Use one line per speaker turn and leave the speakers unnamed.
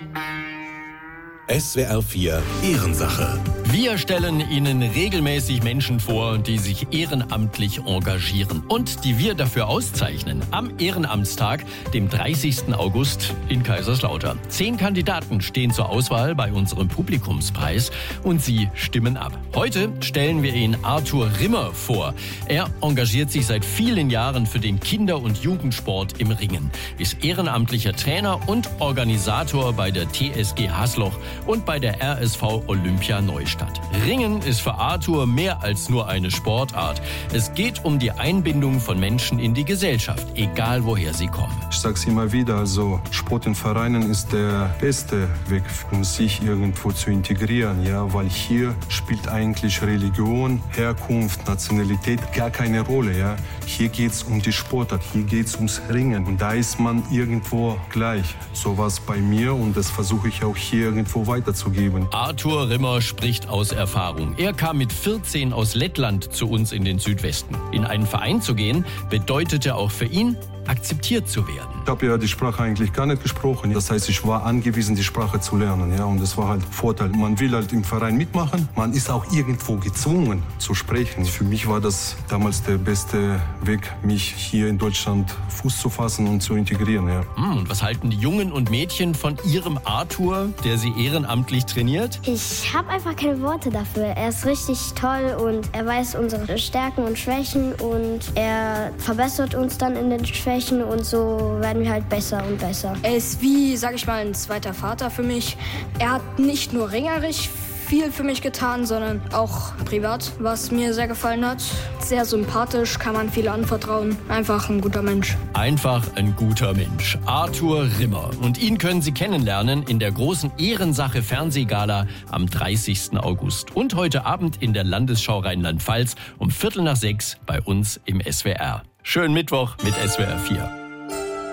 SWR 4 Ehrensache.
Wir stellen Ihnen regelmäßig Menschen vor, die sich ehrenamtlich engagieren und die wir dafür auszeichnen. Am Ehrenamtstag, dem 30. August in Kaiserslautern. 10 Kandidaten stehen zur Auswahl bei unserem Publikumspreis und Sie stimmen ab. Heute stellen wir Ihnen Arthur Rimmer vor. Er engagiert sich seit vielen Jahren für den Kinder- und Jugendsport im Ringen, ist ehrenamtlicher Trainer und Organisator bei der TSG Hasloch und bei der RSV Olympia Neustadt. Ringen ist für Arthur mehr als nur eine Sportart. Es geht um die Einbindung von Menschen in die Gesellschaft, egal woher sie kommen.
Ich sage es immer wieder, also Sport in Vereinen ist der beste Weg, um sich irgendwo zu integrieren, ja, weil hier spielt eigentlich Religion, Herkunft, Nationalität gar keine Rolle, ja. Hier geht's um die Sportart, hier geht's ums Ringen und da ist man irgendwo gleich. So war es bei mir und das versuche ich auch hier irgendwo weiterzugeben.
Arthur Rimmer spricht aus Erfahrung. Er kam mit 14 aus Lettland zu uns in den Südwesten. In einen Verein zu gehen, bedeutete auch für ihn, akzeptiert zu werden.
Ich habe ja die Sprache eigentlich gar nicht gesprochen. Das heißt, ich war angewiesen, die Sprache zu lernen. Ja, und das war halt Vorteil. Man will halt im Verein mitmachen. Man ist auch irgendwo gezwungen zu sprechen. Für mich war das damals der beste Weg, mich hier in Deutschland Fuß zu fassen und zu integrieren. Ja.
Und was halten die Jungen und Mädchen von ihrem Arthur, der sie ehrenamtlich trainiert?
Ich habe einfach keine Worte dafür. Er ist richtig toll und er weiß unsere Stärken und Schwächen und er verbessert uns dann in den Schwächen und so werden wir halt besser und besser.
Er ist wie, sag ich mal, ein zweiter Vater für mich. Er hat nicht nur ringerisch viel für mich getan, sondern auch privat, was mir sehr gefallen hat. Sehr sympathisch, kann man viel anvertrauen. Einfach ein guter Mensch.
Einfach ein guter Mensch. Arthur Rimmer. Und ihn können Sie kennenlernen in der großen Ehrensache Fernsehgala am 30. August. Und heute Abend in der Landesschau Rheinland-Pfalz um 5:45 bei uns im SWR. Schönen Mittwoch mit SWR 4.